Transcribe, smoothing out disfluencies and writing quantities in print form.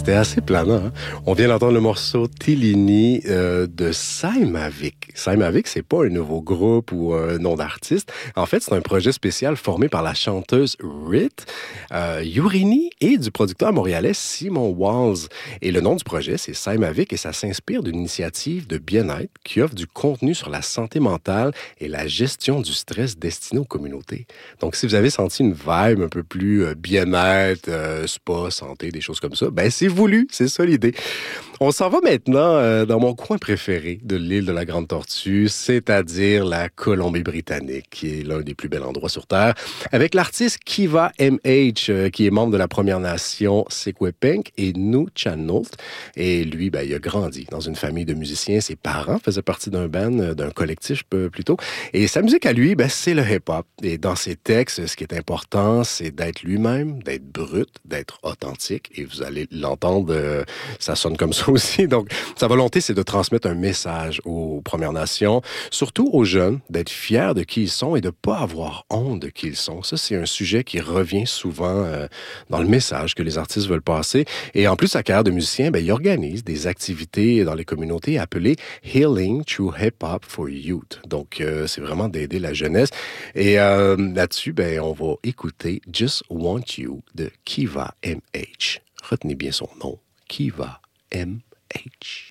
c'était assez planant. Hein? On vient d'entendre le morceau Tillini de Saimavik. Saimavik, c'est pas un nouveau groupe ou un nom d'artiste. En fait, c'est un projet spécial formé par la chanteuse Rit Yurini et du producteur montréalais Simon Walls. Et le nom du projet, c'est Saimavik et ça s'inspire d'une initiative de bien-être qui offre du contenu sur la santé mentale et la gestion du stress destiné aux communautés. Donc, si vous avez senti une vibe un peu plus bien-être, spa, santé, des choses comme ça, ben c'est voulu, c'est ça l'idée. On s'en va maintenant dans mon coin préféré de l'île de la Grande Tortue, c'est-à-dire la Colombie-Britannique, qui est l'un des plus bels endroits sur Terre, avec l'artiste Kiva MH, qui est membre de la Première Nation Secwépemc et Nuu-chah-nulth. Et lui, ben, il a grandi dans une famille de musiciens. Ses parents faisaient partie d'un band, d'un collectif plutôt. Et sa musique à lui, ben, c'est le hip-hop. Et dans ses textes, ce qui est important, c'est d'être lui-même, d'être brut, d'être authentique. Et vous allez l'entendre, ça sonne comme ça aussi. Donc, sa volonté, c'est de transmettre un message aux Premières Nations, surtout aux jeunes, d'être fiers de qui ils sont et de ne pas avoir honte de qui ils sont. Ça, c'est un sujet qui revient souvent dans le message que les artistes veulent passer. Et en plus, sa carrière de musicien, ben, il organise des activités dans les communautés appelées Healing Through Hip Hop for Youth. Donc, c'est vraiment d'aider la jeunesse. Et là-dessus, ben, on va écouter Just Want You de Kiva MH. Retenez bien son nom, Kiva MH.